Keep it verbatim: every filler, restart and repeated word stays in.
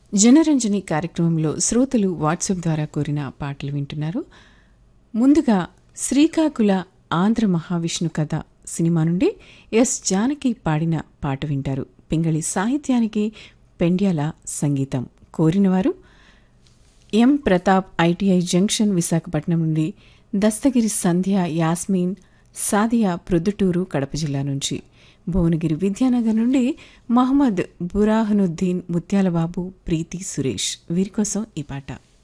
జనరంజని కార్యక్రమంలో శ్రోతలు వాట్సాప్ ద్వారా కోరిన పాటలు వింటున్నారు. ముందుగా శ్రీకాకుళ ఆంధ్ర మహావిష్ణు కథ సినిమా నుండి ఎస్ జానకి పాడిన పాట వింటారు. పింగళి సాహిత్యానికి పెండ్యాల సంగీతం. కోరినవారు ఎం ప్రతాప్, ఐటీఐ జంక్షన్, విశాఖపట్నం నుండి. దస్తగిరి సంధ్య, యాస్మిన్, సాదియా ప్రొద్దుటూరు, కడప జిల్లా నుంచి. భువనగిరి విద్యానగర్ నుండి మహమ్మద్ బురాహనుద్దీన్, ముత్యాలబాబు, ప్రీతి సురేష్. వీరి కోసం ఈ పాట.